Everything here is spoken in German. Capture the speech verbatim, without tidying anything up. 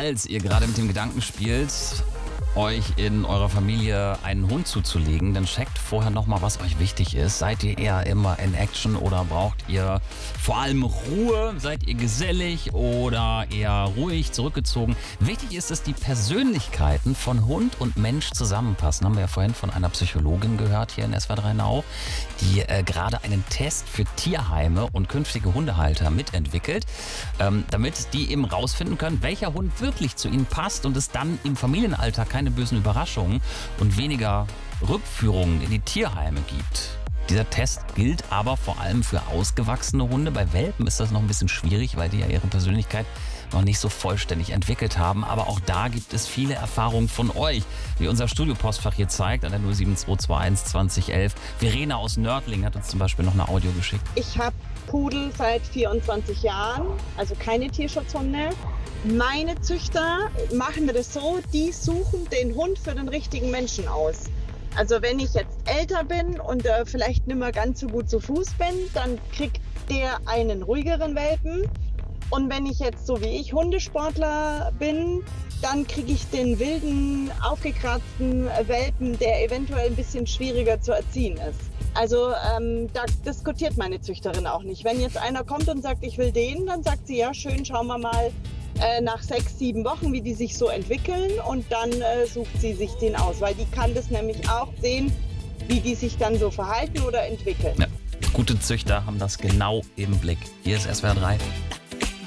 Falls ihr gerade mit dem Gedanken spielt, euch in eurer Familie einen Hund zuzulegen, dann checkt vorher nochmal, was euch wichtig ist. Seid ihr eher immer in Action oder braucht ihr vor allem Ruhe? Seid ihr gesellig oder eher ruhig, zurückgezogen? Wichtig ist, dass die Persönlichkeiten von Hund und Mensch zusammenpassen. Haben wir ja vorhin von einer Psychologin gehört hier in S W R drei Now, die äh, gerade einen Test für Tierheime und künftige Hundehalter mitentwickelt, ähm, damit die eben rausfinden können, welcher Hund wirklich zu ihnen passt und es dann im Familienalltag keine bösen Überraschungen und weniger Rückführungen in die Tierheime gibt. Dieser Test gilt aber vor allem für ausgewachsene Hunde. Bei Welpen ist das noch ein bisschen schwierig, weil die ja ihre Persönlichkeit noch nicht so vollständig entwickelt haben. Aber auch da gibt es viele Erfahrungen von euch, wie unser Studiopostfach hier zeigt, an der null sieben zwei zwei eins zwanzig elf. Verena aus Nördling hat uns zum Beispiel noch eine Audio geschickt. Ich habe Pudel seit vierundzwanzig Jahren, also keine Tierschutzhunde. Meine Züchter machen das so, die suchen den Hund für den richtigen Menschen aus. Also wenn ich jetzt älter bin und äh, vielleicht nicht mehr ganz so gut zu Fuß bin, dann kriegt der einen ruhigeren Welpen. Und wenn ich jetzt so wie ich Hundesportler bin, dann kriege ich den wilden, aufgekratzten Welpen, der eventuell ein bisschen schwieriger zu erziehen ist. Also ähm, da diskutiert meine Züchterin auch nicht. Wenn jetzt einer kommt und sagt, ich will den, dann sagt sie, ja schön, schauen wir mal äh, nach sechs, sieben Wochen, wie die sich so entwickeln, und dann äh, sucht sie sich den aus, weil die kann das nämlich auch sehen, wie die sich dann so verhalten oder entwickeln. Ja, gute Züchter haben das genau im Blick. Hier ist S W R drei.